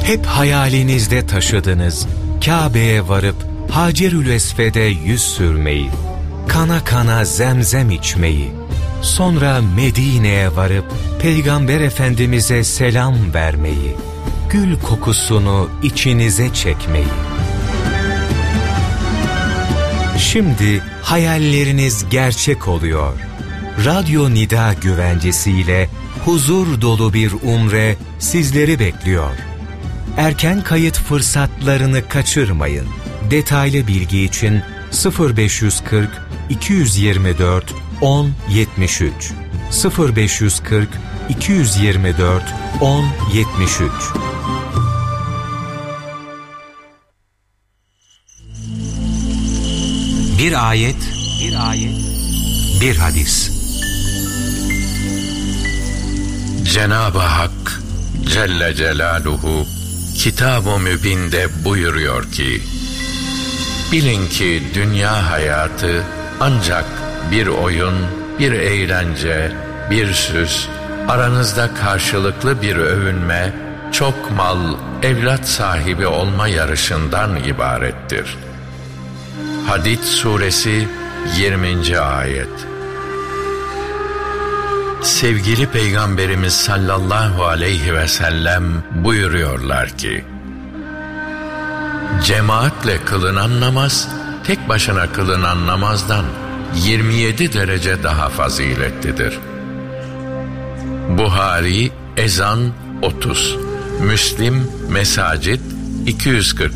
Hep hayalinizde taşıdınız Kabe'ye varıp Hacerül Esved'e yüz sürmeyi, kana kana zemzem içmeyi, sonra Medine'ye varıp Peygamber Efendimiz'e selam vermeyi, gül kokusunu içinize çekmeyi. Şimdi hayalleriniz gerçek oluyor. Radyo Nida güvencesiyle huzur dolu bir umre sizleri bekliyor. Erken kayıt fırsatlarını kaçırmayın. Detaylı bilgi için 0540 224 1073 0540 224 1073. Bir ayet, bir hadis. Cenab-ı Hak Celle Celaluhu Kitab-ı Mübin'de buyuruyor ki, bilin ki dünya hayatı ancak bir oyun, bir eğlence, bir süs, aranızda karşılıklı bir övünme, çok mal, evlat sahibi olma yarışından ibarettir. Hadid Suresi 20. ayet. Sevgili Peygamberimiz sallallahu aleyhi ve sellem buyuruyorlar ki, cemaatle kılınan namaz, tek başına kılınan namazdan 27 derece daha faziletlidir. Buhari, Ezan 30, Müslim, Mesacid 240.